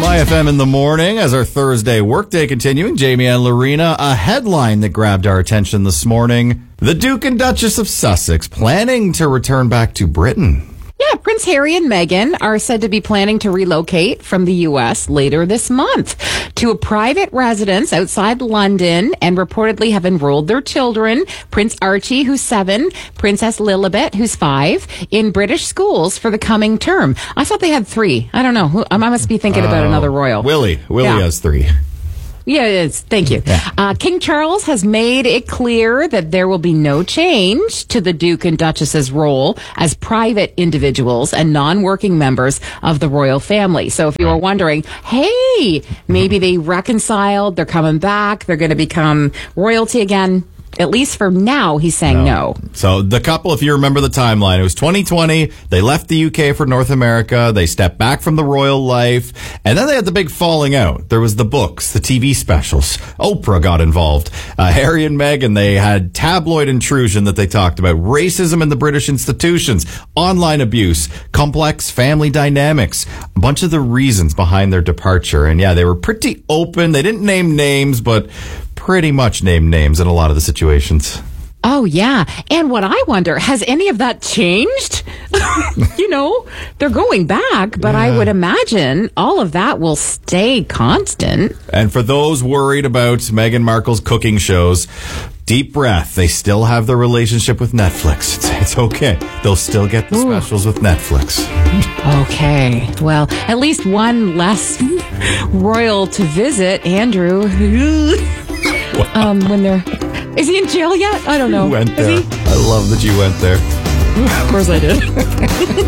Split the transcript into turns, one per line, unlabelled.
Chai FM in the morning as our Thursday workday continuing. Jamie and Lorena, a headline that grabbed our attention this morning. The Duke and Duchess of Sussex planning to return back to Britain.
Yeah, Prince Harry and Meghan are said to be planning to relocate from the U.S. later this month to a private residence outside London and reportedly have enrolled their children, Prince Archie, who's 7, Princess Lilibet, who's 5, in British schools for the coming term. I thought they had 3. I don't know. I must be thinking about another royal.
Willie has 3.
Yeah, it is. Thank you.
Yeah.
King Charles has made it clear that there will be no change to the Duke and Duchess's role as private individuals and non-working members of the royal family. So if you were wondering, hey, maybe they reconciled, they're coming back, they're going to become royalty again, at least for now, he's saying no.
So the couple, if you remember the timeline, it was 2020. They left the UK for North America. They stepped back from the royal life. And then they had the big falling out. There was the books, the TV specials. Oprah got involved. Harry and Meghan, they had tabloid intrusion that they talked about. Racism in the British institutions. Online abuse. Complex family dynamics. A bunch of the reasons behind their departure. And yeah, they were pretty open. They didn't name names, but pretty much named names in a lot of the situations.
Oh, yeah. And what I wonder, has any of that changed? They're going back, but I would imagine all of that will stay constant.
And for those worried about Meghan Markle's cooking shows, deep breath. They still have their relationship with Netflix. It's okay. They'll still get the specials with Netflix.
Okay. Well, at least one less royal to visit, Andrew. When they're... Is he in jail yet? I don't know.
You went there. I love that you went there.
Of course I did.